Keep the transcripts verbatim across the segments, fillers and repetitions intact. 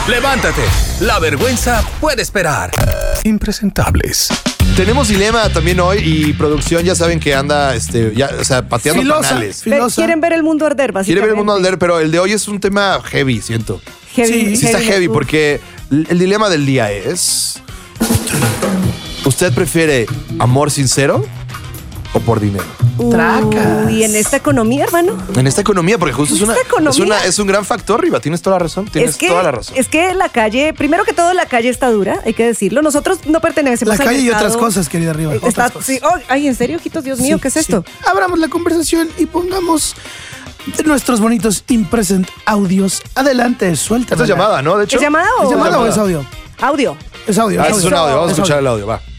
Levántate, la vergüenza puede esperar. Impresentables. Tenemos dilema también hoy y producción ya saben que anda, este, ya, o sea, pateando Filosa, canales. filosa. Quieren ver el mundo arder, básicamente. Quiere ver el mundo arder, pero el de hoy es un tema heavy, siento. Heavy, Sí, sí está heavy uf. porque el dilema del día es... ¿Usted prefiere amor sincero o por dinero? Tracas. Y en esta economía, hermano. En esta economía, porque justo es, ¿En una, esta economía? es, una, es un gran factor, Riva. Tienes toda la razón. Tienes Es que, toda la razón. es que la calle, primero que todo, la calle está dura, hay que decirlo. Nosotros no pertenecemos La al calle y mercado. otras cosas, querida Riva. Está- otras cosas. sí, oh, ay, ¿en serio, ojitos? Dios mío, Sí, ¿qué es sí. esto? Abramos la conversación y pongamos de nuestros bonitos impresent audios. Adelante, suelta. Esta es llamada, ¿no? De hecho. ¿Es llamada o ¿Es llamada o llamada. es audio? audio? Es audio. Ah, es ese es un audio. Vamos a escuchar el audio, va.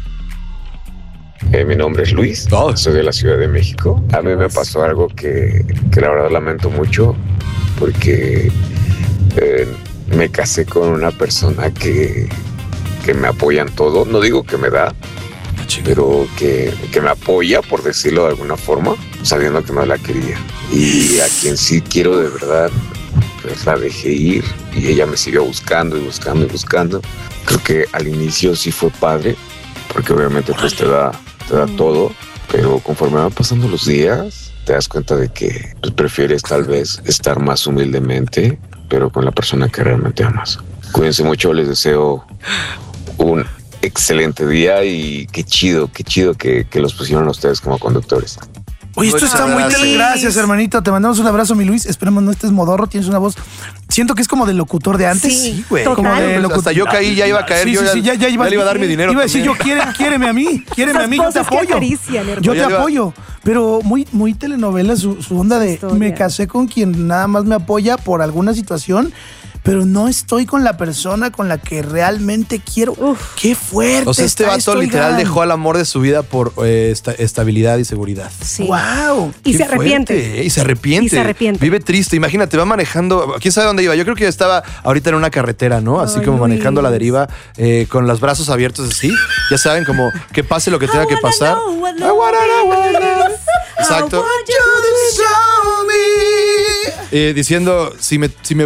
Eh, mi nombre es Luis, Oh. soy de la Ciudad de México. A mí me pasó algo que, que la verdad lamento mucho porque eh, me casé con una persona que, que me apoya en todo. No digo que me da, pero que, que me apoya, por decirlo de alguna forma, sabiendo que no la quería. Y a quien sí quiero de verdad, pues la dejé ir y ella me siguió buscando y buscando y buscando. Creo que al inicio sí fue padre, porque obviamente pues te da, te da todo, pero conforme van pasando los días, te das cuenta de que pues, prefieres tal vez estar más humildemente, pero con la persona que realmente amas. Cuídense mucho, les deseo un excelente día y qué chido, qué chido que, que los pusieron a ustedes como conductores. Oye, esto Muchas está muy gracias. tele. Gracias, hermanito. Te mandamos un abrazo, mi Luis. Esperemos no estés modorro. Tienes una voz. Siento que es como de locutor de antes. Sí, güey. total. Como de locutor. Hasta yo caí, ya iba a caer. Sí, yo sí, sí, ya, ya iba, le iba a dar mi dinero. Iba a decir yo, también. quiere, quiéreme a mí, quiéreme Esas a mí, yo te voces que apoyo. acarician, hermano. Yo te Ya le iba- apoyo. Pero muy, muy telenovela su, su onda de Historia. me casé con quien nada más me apoya por alguna situación, pero no estoy con la persona con la que realmente quiero. Uf. Qué fuerte. O sea, este está vato esto, literal oigan. dejó al amor de su vida por eh, esta- estabilidad y seguridad. Sí. Wow. Y Qué se arrepiente. fuerte, ¿eh? Y se arrepiente. Y se arrepiente. Vive triste. Imagínate, va manejando. ¿Quién sabe dónde iba? Yo creo que estaba ahorita en una carretera, ¿no? Así Ay, como Luis. manejando a la deriva, eh, con los brazos abiertos así. Ya saben, como que pase lo que tenga que pasar. know what I wanna know what love. Exacto. I want you to show me. Eh, diciendo, si me, si me